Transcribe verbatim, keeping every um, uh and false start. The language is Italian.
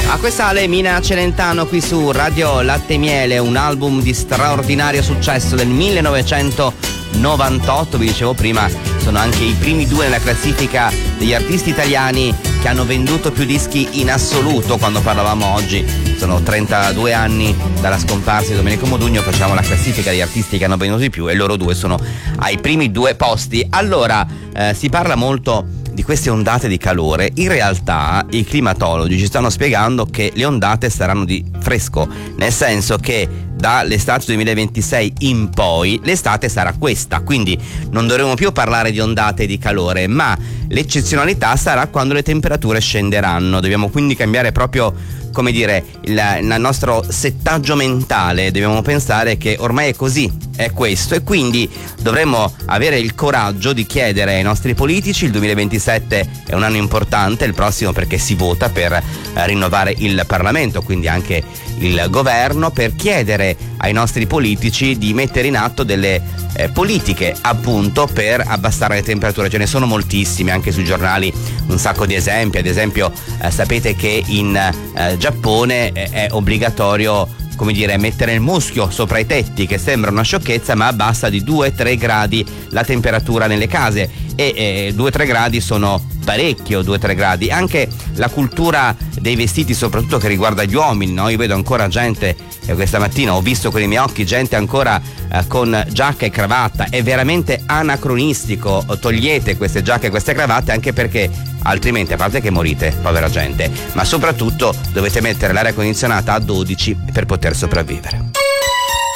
A questa Ale Mina Celentano qui su Radio Latte e Miele, un album di straordinario successo del millenovecentonovantotto, vi dicevo prima, sono anche i primi due nella classifica degli artisti italiani che hanno venduto più dischi in assoluto. Quando parlavamo oggi, sono trentadue anni dalla scomparsa di Domenico Modugno, facciamo la classifica degli artisti che hanno venduto di più e loro due sono ai primi due posti. Allora, eh, si parla molto di queste ondate di calore. In realtà i climatologi ci stanno spiegando che le ondate saranno di fresco, nel senso che dall'estate duemilaventisei in poi l'estate sarà questa, quindi non dovremo più parlare di ondate di calore, ma l'eccezionalità sarà quando le temperature scenderanno. Dobbiamo quindi cambiare proprio, come dire, il, il nostro settaggio mentale. Dobbiamo pensare che ormai è così, è questo, e quindi dovremmo avere il coraggio di chiedere ai nostri politici. Il duemilaventisette è un anno importante, il prossimo, perché si vota per eh, rinnovare il Parlamento, quindi anche il governo, per chiedere ai nostri politici di mettere in atto delle eh, politiche appunto per abbassare le temperature. Ce ne sono moltissime anche sui giornali, un sacco di esempi. Ad esempio eh, sapete che in eh, Giappone è, è obbligatorio, come dire, mettere il muschio sopra i tetti, che sembra una sciocchezza, ma abbassa di due tre gradi la temperatura nelle case, e eh, due tre gradi sono parecchio. Due tre gradi. Anche la cultura dei vestiti, soprattutto che riguarda gli uomini, no? Io vedo ancora gente, e questa mattina ho visto con i miei occhi gente ancora eh, con giacca e cravatta. È veramente anacronistico. Togliete queste giacche e queste cravatte, anche perché altrimenti, a parte che morite, povera gente, ma soprattutto dovete mettere l'aria condizionata a dodici per poter sopravvivere.